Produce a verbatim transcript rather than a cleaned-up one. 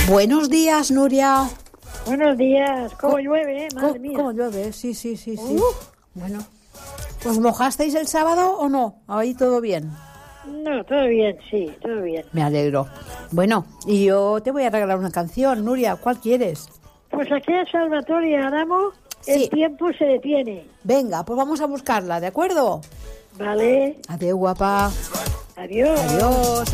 Buenos días, Nuria. Buenos días. ¿Cómo Co- llueve, eh? Madre Co- mía. ¿Cómo llueve? Sí, sí, sí, sí. Uh. Bueno. ¿Os mojasteis el sábado o no? Ahí todo bien. No, todo bien, sí, todo bien. Me alegro. Bueno, y yo te voy a regalar una canción, Nuria. ¿Cuál quieres? Pues aquí en Salvatore Adamo Sí. el tiempo se detiene. Venga, pues vamos a buscarla, ¿de acuerdo? Vale. Adiós, guapa. Adiós. Adiós.